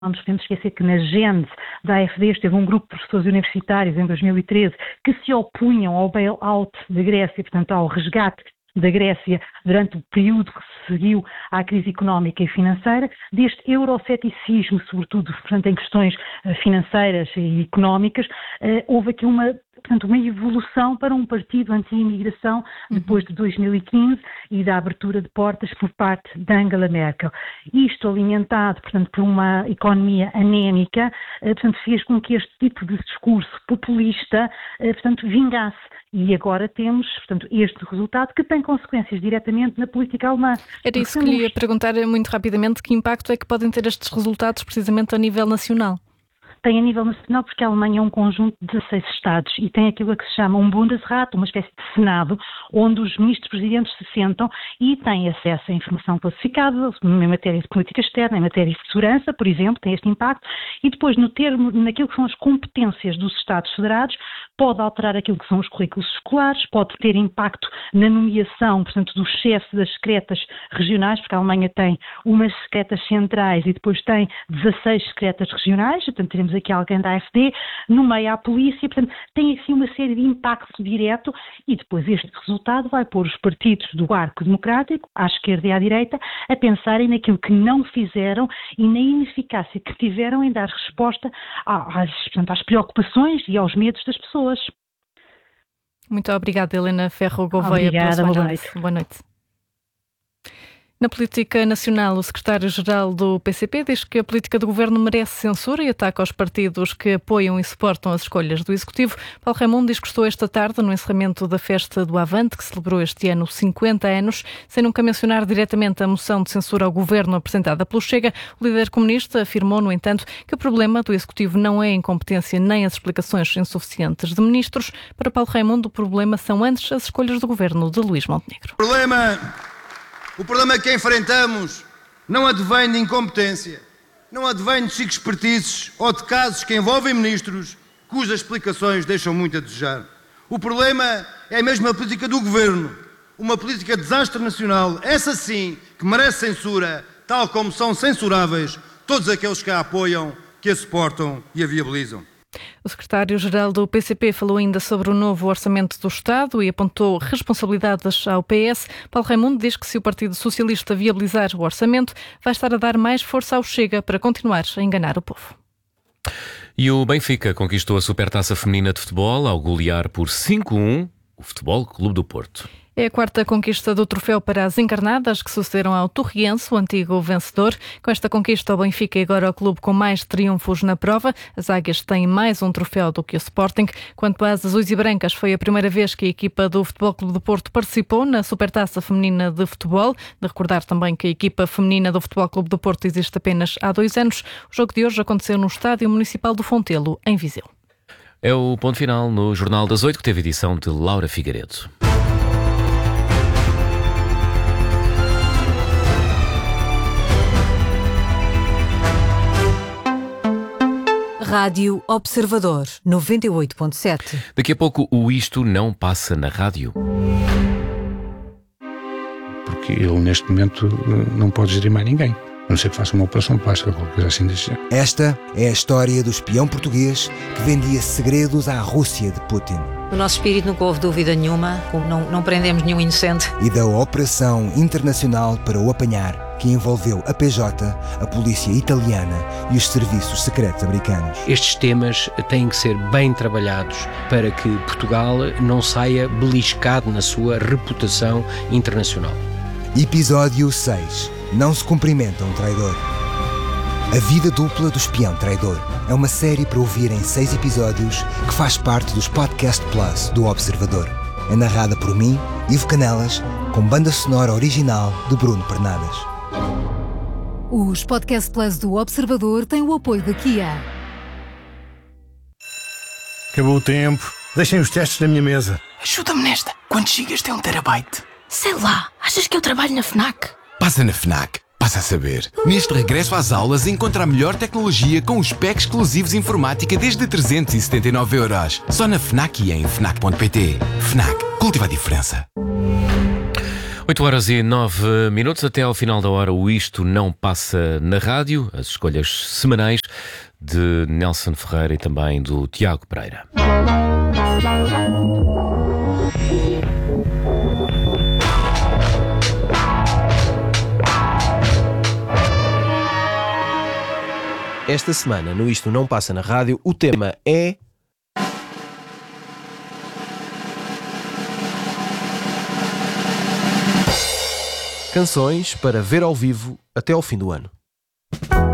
Não nos podemos esquecer que na gênese da AfD esteve um grupo de professores universitários em 2013 que se opunham ao bail-out da Grécia, portanto ao resgate da Grécia durante o período que seguiu à crise económica e financeira, deste euroceticismo, sobretudo, portanto, em questões financeiras e económicas, houve aqui uma evolução para um partido anti-imigração depois de 2015 e da abertura de portas por parte de Angela Merkel. Isto alimentado, portanto, por uma economia anémica, portanto, fez com que este tipo de discurso populista, portanto, vingasse. E agora temos, portanto, este resultado que tem consequências diretamente na política alemã. Era isso que lhe ia perguntar muito rapidamente, que impacto é que podem ter estes resultados precisamente a nível nacional? Tem a nível nacional porque a Alemanha é um conjunto de 16 Estados e tem aquilo que se chama um Bundesrat, uma espécie de Senado, onde os ministros-presidentes se sentam e têm acesso à informação classificada em matéria de política externa, em matéria de segurança, por exemplo, tem este impacto, e depois naquilo que são as competências dos Estados federados, pode alterar aquilo que são os currículos escolares, pode ter impacto na nomeação, portanto, do chefe das secretas regionais, porque a Alemanha tem umas secretas centrais e depois tem 16 secretas regionais, portanto, teremos aqui alguém da AfD, nomeia a polícia, portanto, tem assim uma série de impacto direto e depois este resultado vai pôr os partidos do arco democrático, à esquerda e à direita, a pensarem naquilo que não fizeram e na ineficácia que tiveram em dar resposta às preocupações e aos medos das pessoas. Muito obrigada, Helena Ferro Gouveia. Obrigada, boa noite. Boa noite. Na política nacional, o secretário-geral do PCP diz que a política do governo merece censura e ataca os partidos que apoiam e suportam as escolhas do Executivo. Paulo Raimundo diz que estou esta tarde no encerramento da festa do Avante, que celebrou este ano 50 anos, sem nunca mencionar diretamente a moção de censura ao governo apresentada pelo Chega. O líder comunista afirmou, no entanto, que o problema do Executivo não é a incompetência nem as explicações insuficientes de ministros. Para Paulo Raimundo, o problema são antes as escolhas do governo de Luís Montenegro. O problema que enfrentamos não advém de incompetência, não advém de chiques espertices ou de casos que envolvem ministros cujas explicações deixam muito a desejar. O problema é mesmo a política do governo, uma política de desastre nacional, essa sim que merece censura, tal como são censuráveis todos aqueles que a apoiam, que a suportam e a viabilizam. O secretário-geral do PCP falou ainda sobre o novo orçamento do Estado e apontou responsabilidades ao PS. Paulo Raimundo diz que se o Partido Socialista viabilizar o orçamento, vai estar a dar mais força ao Chega para continuar a enganar o povo. E o Benfica conquistou a Supertaça Feminina de Futebol ao golear por 5-1 o Futebol Clube do Porto. É a quarta conquista do troféu para as encarnadas, que sucederam ao Torriense, o antigo vencedor. Com esta conquista, o Benfica é agora o clube com mais triunfos na prova. As águias têm mais um troféu do que o Sporting. Quanto às azuis e brancas, foi a primeira vez que a equipa do Futebol Clube do Porto participou na Supertaça Feminina de Futebol. De recordar também que a equipa feminina do Futebol Clube do Porto existe apenas há 2 anos. O jogo de hoje aconteceu no Estádio Municipal do Fontelo, em Viseu. É o ponto final no Jornal das 8, que teve edição de Laura Figueiredo. Rádio Observador 98.7. Daqui a pouco o Isto Não Passa na Rádio. Porque ele neste momento não pode gerir mais ninguém. A não ser que faça uma operação plástica, qualquer coisa assim desse género. Esta é a história do espião português que vendia segredos à Rússia de Putin. No nosso espírito nunca houve dúvida nenhuma, não prendemos nenhum inocente. E da operação internacional para o apanhar, que envolveu a PJ, a polícia italiana e os serviços secretos americanos. Estes temas têm que ser bem trabalhados para que Portugal não saia beliscado na sua reputação internacional. Episódio 6. Não se cumprimenta um traidor. A vida dupla do espião traidor é uma série para ouvir em 6 episódios que faz parte dos Podcast Plus do Observador. É narrada por mim, Ivo Canelas, com banda sonora original de Bruno Pernadas. Os Podcast Plus do Observador têm o apoio da Kia. Acabou o tempo. Deixem os testes na minha mesa. Ajuda-me nesta. Quantos gigas tem 1 terabyte? Sei lá. Achas que eu trabalho na FNAC? Passa na FNAC. Passa a saber. Neste regresso às aulas, encontra a melhor tecnologia com os packs exclusivos informática desde 379€. Só na FNAC e em FNAC.pt. FNAC. Cultiva a diferença. 8h09. Até ao final da hora, o Isto Não Passa na Rádio. As escolhas semanais de Nelson Ferreira e também do Tiago Pereira. Esta semana, no Isto Não Passa na Rádio, o tema é... canções para ver ao vivo até ao fim do ano.